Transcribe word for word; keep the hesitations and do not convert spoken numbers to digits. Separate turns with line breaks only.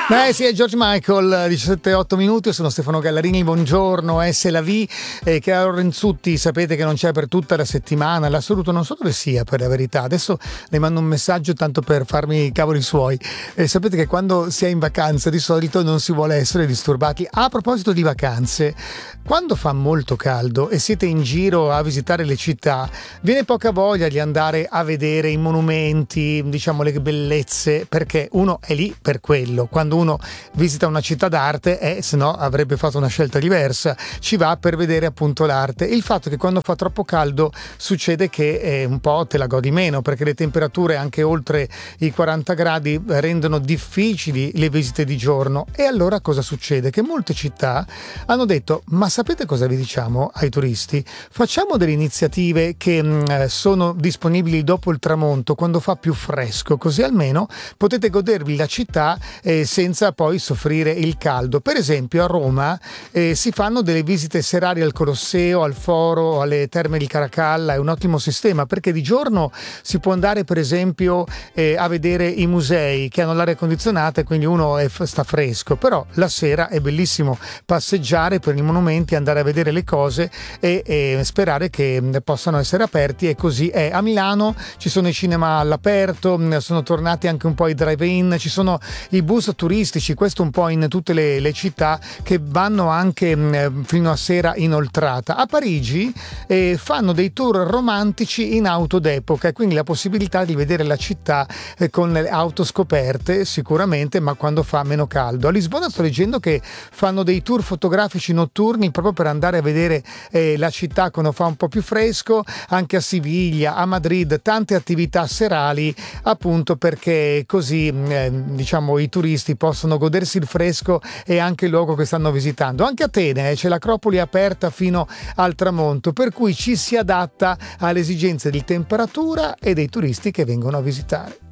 Beh sì, è George Michael, diciassette e otto minuti, io sono Stefano Gallarini, buongiorno, è la V, eh, Chiara Renzutti, sapete che non c'è per tutta la settimana, l'assoluto non so dove sia per la verità, adesso le mando un messaggio tanto per farmi i cavoli suoi, eh, sapete che quando si è in vacanza di solito non si vuole essere disturbati. A proposito di vacanze, quando fa molto caldo e siete in giro a visitare le città, viene poca voglia di andare a vedere i monumenti, diciamo le bellezze, perché uno è lì per quello, quando uno visita una città d'arte e eh, se no avrebbe fatto una scelta diversa, ci va per vedere appunto l'arte. Il fatto è che quando fa troppo caldo succede che eh, un po' te la godi meno, perché le temperature anche oltre i quaranta gradi rendono difficili le visite di giorno. E allora cosa succede? Che molte città hanno detto: ma sapete cosa vi diciamo ai turisti? Facciamo delle iniziative che mh, sono disponibili dopo il tramonto, quando fa più fresco, così almeno potete godervi la città eh, senza poi soffrire il caldo. Per esempio a Roma eh, si fanno delle visite serali al Colosseo, al Foro, alle Terme di Caracalla, è un ottimo sistema perché di giorno si può andare per esempio eh, a vedere i musei che hanno l'aria condizionata e quindi uno è, sta fresco, però la sera è bellissimo passeggiare per i monumenti, andare a vedere le cose e, e sperare che possano essere aperti, e così è. A Milano ci sono i cinema all'aperto, sono tornati anche un po' i drive-in, ci sono i bus turistici, questo un po' in tutte le, le città, che vanno anche mh, fino a sera inoltrata. A Parigi eh, fanno dei tour romantici in auto d'epoca e quindi la possibilità di vedere la città eh, con le auto scoperte sicuramente, ma quando fa meno caldo. A Lisbona sto leggendo che fanno dei tour fotografici notturni proprio per andare a vedere eh, la città quando fa un po' più fresco. Anche a Siviglia, a Madrid, tante attività serali, appunto perché così eh, diciamo i turisti possono godersi il fresco e anche il luogo che stanno visitando. Anche a Atene eh, c'è l'Acropoli aperta fino al tramonto, per cui ci si adatta alle esigenze di temperatura e dei turisti che vengono a visitare.